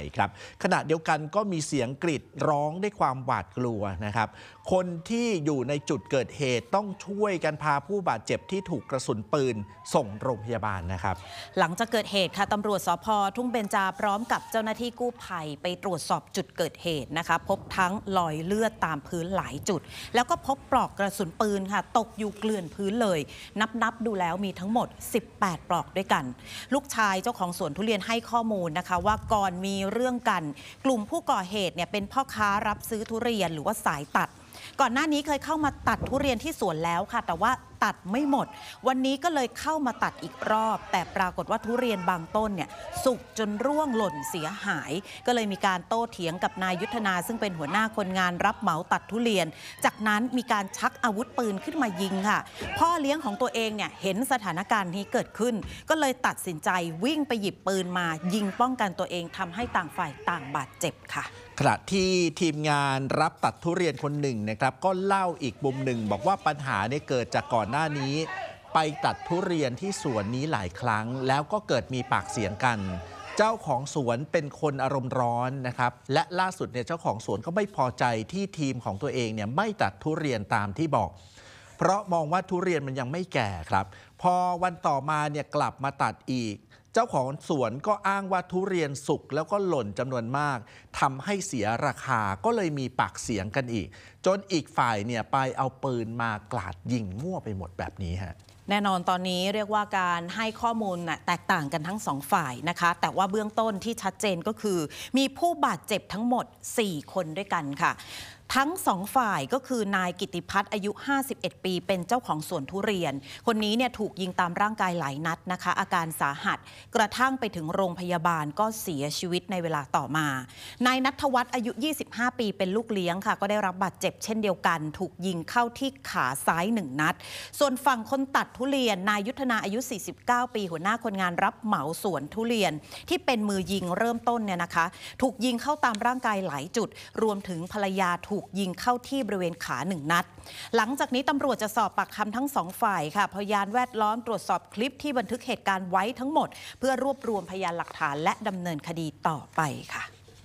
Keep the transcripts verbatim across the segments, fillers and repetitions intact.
ครับขณะเดียวกันก็มีเสียงกรีดร้องด้วยความหวาดกลัวนะครับคนที่อยู่ในจุดเกิดเหตุต้องช่วยกันพาผู้บาดเจ็บที่ถูกกระสุนปืนส่งโรงพยาบาลนะครับหลังจากเกิดเหตุค่ะตำรวจสภ.ทุ่งเบญจาพร้อมกับเจ้าหน้าที่กู้ภัยไปตรวจสอบจุดเกิดเหตุนะคะพบทั้งรอยเลือดตามพื้นหลายจุดแล้วก็พบปลอกกระสุนปืนค่ะตกอยู่เกลื่อนพื้นเลยนับนับดูแล้วมีทั้งหมดสิบแปดปลอกด้วยกันลูกชายเจ้าของสวนทุเรียนให้ข้อมูลนะคะว่าก่อนมีเรื่องกันกลุ่มผู้ก่อเหตุเนี่ยเป็นพ่อค้ารับซื้อทุเรียนหรือว่าสายตัดก่อนหน้านี้เคยเข้ามาตัดทุเรียนที่สวนแล้วค่ะแต่ว่าตัดไม่หมดวันนี้ก็เลยเข้ามาตัดอีกรอบแต่ปรากฏว่าทุเรียนบางต้นเนี่ยสุกจนร่วงหล่นเสียหายก็เลยมีการโต้เถียงกับนายยุทธนาซึ่งเป็นหัวหน้าคนงานรับเหมาตัดทุเรียนจากนั้นมีการชักอาวุธปืนขึ้นมายิงค่ะพ่อเลี้ยงของตัวเองเนี่ยเห็นสถานการณ์นี้เกิดขึ้นก็เลยตัดสินใจวิ่งไปหยิบปืนมายิงป้องกันตัวเองทำให้ต่างฝ่ายต่างบาดเจ็บค่ะขณะที่ทีมงานรับตัดทุเรียนคนหนึ่งนะครับก็เล่าอีกมุมหนึ่งบอกว่าปัญหาเนี่ยเกิดจากก่อนหน้านี้ไปตัดทุเรียนที่สวนนี้หลายครั้งแล้วก็เกิดมีปากเสียงกันเจ้าของสวนเป็นคนอารมณ์ร้อนนะครับและล่าสุดเนี่ยเจ้าของสวนก็ไม่พอใจที่ทีมของตัวเองเนี่ยไม่ตัดทุเรียนตามที่บอกเพราะมองว่าทุเรียนมันยังไม่แก่ครับพอวันต่อมาเนี่ยกลับมาตัดอีกเจ้าของสวนก็อ้างว่าทุเรียนสุกแล้วก็หล่นจำนวนมากทำให้เสียราคาก็เลยมีปากเสียงกันอีกจนอีกฝ่ายเนี่ยไปเอาปืนมากราดยิงมั่วไปหมดแบบนี้ฮะแน่นอนตอนนี้เรียกว่าการให้ข้อมูลแตกต่างกันทั้งสองฝ่ายนะคะแต่ว่าเบื้องต้นที่ชัดเจนก็คือมีผู้บาดเจ็บทั้งหมดสี่คนด้วยกันค่ะทั้งสองฝ่ายก็คือนายกิติพัฒน์อายุห้าสิบเอ็ดปีเป็นเจ้าของสวนทุเรียนคนนี้เนี่ยถูกยิงตามร่างกายหลายนัดนะคะอาการสาหัสกระทั่งไปถึงโรงพยาบาลก็เสียชีวิตในเวลาต่อมานายณัฐวัฒน์อายุยี่สิบห้าปีเป็นลูกเลี้ยงค่ะก็ได้รับบาดเจ็บเช่นเดียวกันถูกยิงเข้าที่ขาซ้ายหนึ่งนัดส่วนฝั่งคนตัดทุเรียนนายยุทธนาอายุสี่สิบเก้าปีหัวหน้าคนงานรับเหมาสวนทุเรียนที่เป็นมือยิงเริ่มต้นเนี่ยนะคะถูกยิงเข้าตามร่างกายหลายจุดรวมถึงภรรยาถูกยิงเข้าที่บริเวณขาหนึ่งนัดหลังจากนี้ตำรวจจะสอบปากคำทั้งสองฝ่ายค่ะพยานแวดล้อมตรวจสอบคลิปที่บันทึกเหตุการณ์ไว้ทั้งหมดเพื่อรวบรวมพยานหลักฐานและดำเนินคดีต่อไปค่ะ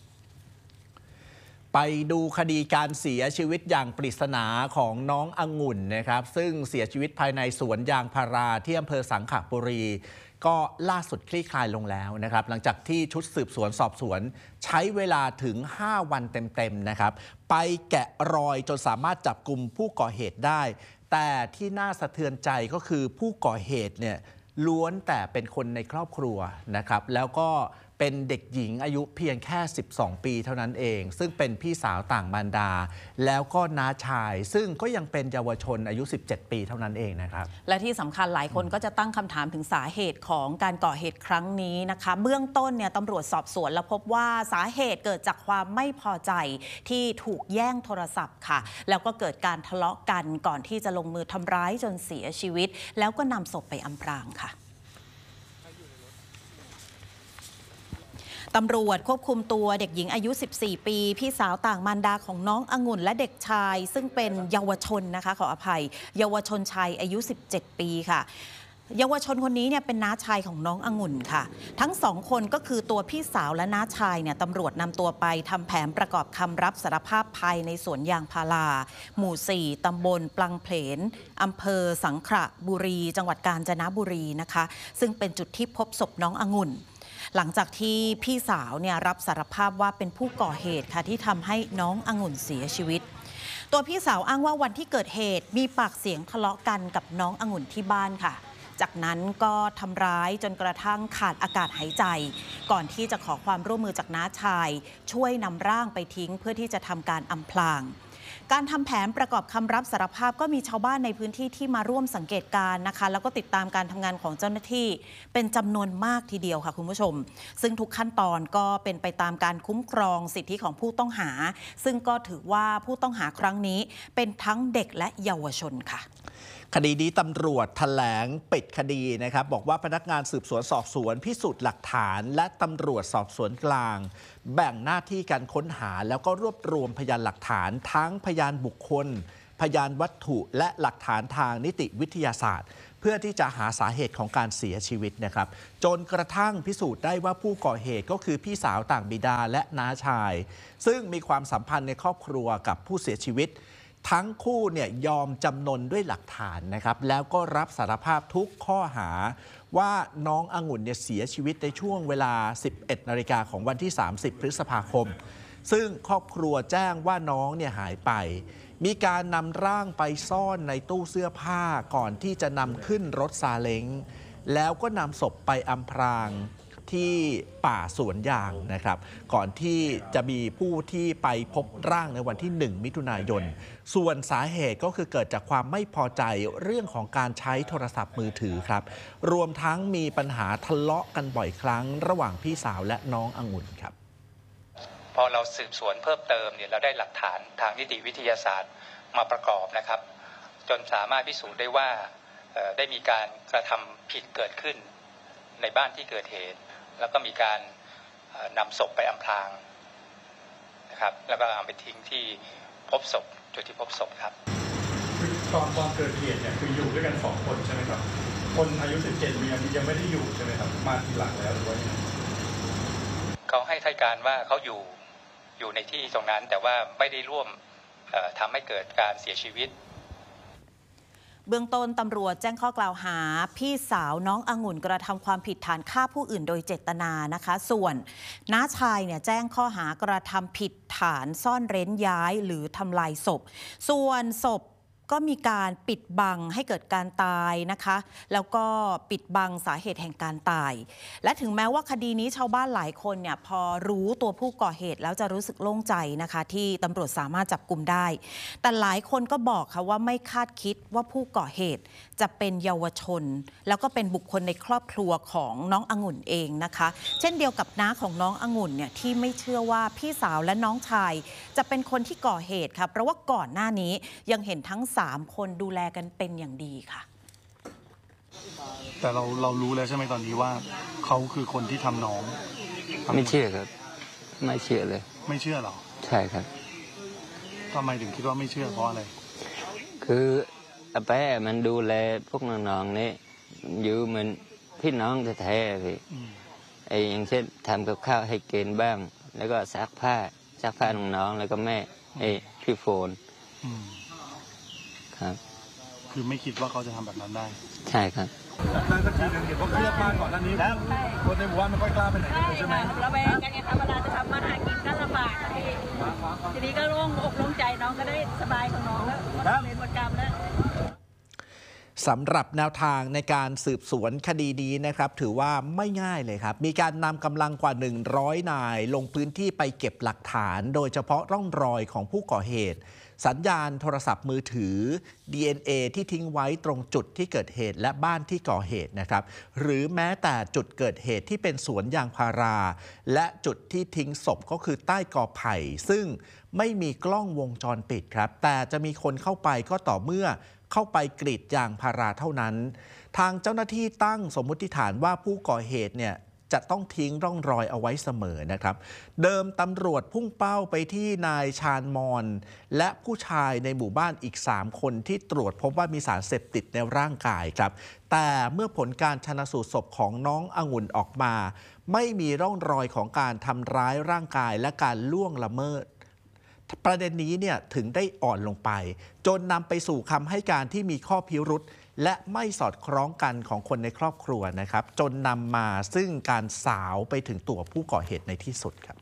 ไปดูคดีการเสียชีวิตอย่างปริศนาของน้ององุ่นนะครับซึ่งเสียชีวิตภายในสวนยางพาราที่อำเภอสังขบุรีก็ล่าสุดคลี่คลายลงแล้วนะครับหลังจากที่ชุดสืบสวนสอบสวนใช้เวลาถึงห้าวันเต็มๆนะครับไปแกะรอยจนสามารถจับกุมผู้ก่อเหตุได้แต่ที่น่าสะเทือนใจก็คือผู้ก่อเหตุเนี่ยล้วนแต่เป็นคนในครอบครัวนะครับแล้วก็เป็นเด็กหญิงอายุเพียงแค่สิบสองปีเท่านั้นเองซึ่งเป็นพี่สาวต่างมารดาแล้วก็น้าชายซึ่งก็ยังเป็นเยาวชนอายุสิบเจ็ดปีเท่านั้นเองนะครับและที่สำคัญหลายคนก็จะตั้งคำถามถึงสาเหตุของการก่อเหตุครั้งนี้นะคะเบื้องต้นเนี่ยตำรวจสอบสวนแล้วพบว่าสาเหตุเกิดจากความไม่พอใจที่ถูกแย่งโทรศัพท์ค่ะแล้วก็เกิดการทะเลาะกันก่อนที่จะลงมือทำร้ายจนเสียชีวิตแล้วก็นำศพไปอำพรางค่ะตำรวจควบคุมตัวเด็กหญิงอายุสิบสี่ปีพี่สาวต่างมารดาของน้ององุ่นและเด็กชายซึ่งเป็นเยาวชนนะคะขออภัยเยาวชนชายอายุสิบเจ็ดปีค่ะเยาวชนคนนี้เนี่ยเป็นน้าชายของน้ององุ่นค่ะทั้งสองคนก็คือตัวพี่สาวและน้าชายเนี่ยตำรวจนำตัวไปทำแผนประกอบคำรับสารภาพภายในสวนยางพาราหมู่สี่ตำบลปลังเพลนอำเภอสังขบุรีจังหวัดกาญจนบุรีนะคะซึ่งเป็นจุดที่พบศพน้ององุ่นหลังจากที่พี่สาวเนี่ยรับสารภาพว่าเป็นผู้ก่อเหตุค่ะที่ทำให้น้ององุ่นเสียชีวิตตัวพี่สาวอ้างว่าวันที่เกิดเหตุมีปากเสียงทะเลาะกันกับน้ององุ่นที่บ้านค่ะจากนั้นก็ทำร้ายจนกระทั่งขาดอากาศหายใจก่อนที่จะขอความร่วมมือจากน้าชายช่วยนำร่างไปทิ้งเพื่อที่จะทำการอำพรางการทำแผนประกอบคำรับสารภาพก็มีชาวบ้านในพื้นที่ที่มาร่วมสังเกตการณ์นะคะแล้วก็ติดตามการทำงานของเจ้าหน้าที่เป็นจำนวนมากทีเดียวค่ะคุณผู้ชมซึ่งทุกขั้นตอนก็เป็นไปตามการคุ้มครองสิทธิของผู้ต้องหาซึ่งก็ถือว่าผู้ต้องหาครั้งนี้เป็นทั้งเด็กและเยาวชนค่ะคดีนี้ตำรวจแถลงปิดคดีนะครับบอกว่าพนักงานสืบสวนสอบสวนพิสูจน์หลักฐานและตำรวจสอบสวนกลางแบ่งหน้าที่การค้นหาแล้วก็รวบรวมพยานหลักฐานทั้งพยานบุคคลพยานวัตถุและหลักฐานทางนิติวิทยาศาสตร์เพื่อที่จะหาสาเหตุของการเสียชีวิตนะครับจนกระทั่งพิสูจน์ได้ว่าผู้ก่อเหตุก็คือพี่สาวต่างบิดาและน้าชายซึ่งมีความสัมพันธ์ในครอบครัวกับผู้เสียชีวิตทั้งคู่เนี่ยยอมจำนนด้วยหลักฐานนะครับแล้วก็รับสารภาพทุกข้อหาว่าน้ององุ่นเนี่ยเสียชีวิตในช่วงเวลา สิบเอ็ดนาฬิกาของวันที่ สามสิบ พฤษภาคมซึ่งครอบครัวแจ้งว่าน้องเนี่ยหายไปมีการนำร่างไปซ่อนในตู้เสื้อผ้าก่อนที่จะนำขึ้นรถซาเล้งแล้วก็นำศพไปอำพรางที่ป่าสวนยางนะครับก่อนที่จะมีผู้ที่ไปพบร่างในวันที่หนึ่งมิถุนายนส่วนสาเหตุก็คือเกิดจากความไม่พอใจเรื่องของการใช้โทรศัพท์มือถือครับรวมทั้งมีปัญหาทะเลาะกันบ่อยครั้งระหว่างพี่สาวและน้ององุ่นครับพอเราสืบสวนเพิ่มเติมเนี่ยเราได้หลักฐานทางนิติวิทยาศาสตร์มาประกอบนะครับจนสามารถพิสูจน์ได้ว่าได้มีการกระทำผิดเกิดขึ้นในบ้านที่เกิดเหตุแล้วก็มีการนำศพไปอำพรางนะครับแล้วก็เอาไปทิ้งที่พบศพจุดที่พบศพครับคือตอนตอนเกิดเหตุเนี่ยคืออยู่ด้วยกันสองคนใช่ไหมครับคนอายุสิบเจ็ดยังยังไม่ได้อยู่ใช่ไหมครับมาทีหลังแล้วหรือว่าเขาให้ให้การว่าเขาอยู่อยู่ในที่ตรงนั้นแต่ว่าไม่ได้ร่วมทำให้เกิดการเสียชีวิตเบื้องต้นตำรวจแจ้งข้อกล่าวหาพี่สาวน้ององุ่นกระทำความผิดฐานฆ่าผู้อื่นโดยเจตนานะคะส่วนน้าชายเนี่ยแจ้งข้อหากระทำผิดฐานซ่อนเร้นย้ายหรือทำลายศพส่วนศพก็มีการปิดบังให้เกิดการตายนะคะแล้วก็ปิดบังสาเหตุแห่งการตายและถึงแม้ว่าคดีนี้ชาวบ้านหลายคนเนี่ยพอรู้ตัวผู้ก่อเหตุแล้วจะรู้สึกโล่งใจนะคะที่ตำรวจสามารถจับกุมได้แต่หลายคนก็บอกค่ะว่าไม่คาดคิดว่าผู้ก่อเหตุจะเป็นเยาวชนแล้วก็เป็นบุคคลในครอบครัวของน้ององุ่นเองนะคะเช่นเดียวกับน้าของน้ององุ่นเนี่ยที่ไม่เชื่อว่าพี่สาวและน้องชายจะเป็นคนที่ก่อเหตุค่ะเพราะว่าก่อนหน้านี้ยังเห็นทั้งสามคนดูแลกันเป็นอย่างดีค่ะแต่เราเรารู้แล้วใช่ไหมตอนนี้ว่าเขาคือคนที่ทำน้องไม่เชื่อครับไม่เชื่อเลยไม่เชื่อหรอใช่ครับทำไมถึงคิดว่าไม่เชื่อเพราะอะไรคืออาแป้มันดูแลพวกน้องๆนี่อยู่เหมือนพี่น้องแท้ๆพี่ไอ้อย่างเช่นทำกับข้าวให้เกณฑ์บ้างแล้วก็ซักผ้าซักผ้าน้องๆแล้วก็แม่ไอ้พี่โฟนครับคือไม่คิดว่าเขาจะทำแบบนั้นได้ใช่ครับแล้วสักทีนึงเห็นว่าเครียดมากก่อนหน้านี้แล้วคนในหมู่บ้านไม่ค่อยกล้าไปไหนใช่ไหมระแวงกันไงครับเวลาจะทำมาหากินก็ลำบากทีนี้ก็โล่งอกโล่งใจน้องก็ได้สบายของน้องแล้วหมดเวรหมดกรรมแล้วสำหรับแนวทางในการสืบสวนคดีนี้นะครับถือว่าไม่ง่ายเลยครับมีการนำกำลังกว่าหนึ่งร้อยนายลงพื้นที่ไปเก็บหลักฐานโดยเฉพาะร่องรอยของผู้ก่อเหตุสัญญาณโทรศัพท์มือถือ ดี เอ็น เอ ที่ทิ้งไว้ตรงจุดที่เกิดเหตุและบ้านที่ก่อเหตุนะครับหรือแม้แต่จุดเกิดเหตุที่เป็นสวนยางพาราและจุดที่ทิ้งศพก็คือใต้กอไผ่ซึ่งไม่มีกล้องวงจรปิดครับแต่จะมีคนเข้าไปก็ต่อเมื่อเข้าไปกรีดยางพาราเท่านั้นทางเจ้าหน้าที่ตั้งสมมุติฐานว่าผู้ก่อเหตุเนี่ยจะต้องทิ้งร่องรอยเอาไว้เสมอนะครับเดิมตำรวจพุ่งเป้าไปที่นายชาญมอนและผู้ชายในหมู่บ้านอีกสามคนที่ตรวจพบว่ามีสารเสพติดในร่างกายครับแต่เมื่อผลการชันสูตรศพของน้ององุ่นออกมาไม่มีร่องรอยของการทำร้ายร่างกายและการล่วงละเมิดประเด็นนี้เนี่ยถึงได้อ่อนลงไปจนนำไปสู่คำให้การที่มีข้อพิรุธและไม่สอดคล้องกันของคนในครอบครัวนะครับจนนำมาซึ่งการสาวไปถึงตัวผู้ก่อเหตุในที่สุดครับ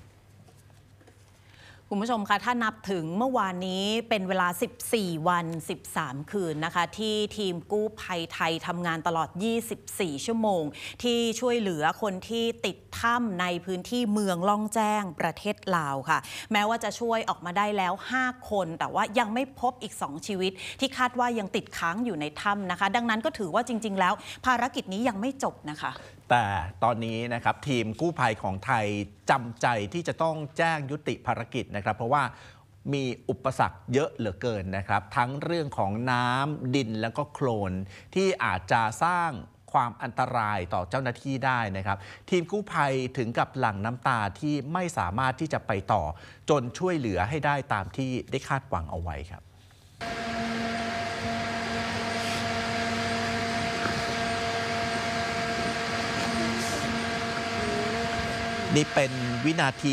คุณผู้ชมคะถ้านับถึงเมื่อวานนี้เป็นเวลาสิบสี่วันสิบสามคืนนะคะที่ทีมกู้ภัยไทยทำงานตลอดยี่สิบสี่ชั่วโมงที่ช่วยเหลือคนที่ติดถ้ำในพื้นที่เมืองล่องแจ้งประเทศลาวค่ะแม้ว่าจะช่วยออกมาได้แล้วห้าคนแต่ว่ายังไม่พบอีกสองชีวิตที่คาดว่ายังติดค้างอยู่ในถ้ำนะคะดังนั้นก็ถือว่าจริงๆแล้วภารกิจนี้ยังไม่จบนะคะแต่ตอนนี้นะครับทีมกู้ภัยของไทยจำใจที่จะต้องแจ้งยุติภารกิจนะครับเพราะว่ามีอุปสรรคเยอะเหลือเกินนะครับทั้งเรื่องของน้ำดินแล้วก็โคลนที่อาจจะสร้างความอันตรายต่อเจ้าหน้าที่ได้นะครับทีมกู้ภัยถึงกับหลั่งน้ำตาที่ไม่สามารถที่จะไปต่อจนช่วยเหลือให้ได้ตามที่ได้คาดหวังเอาไว้ครับนี่เป็นวินาที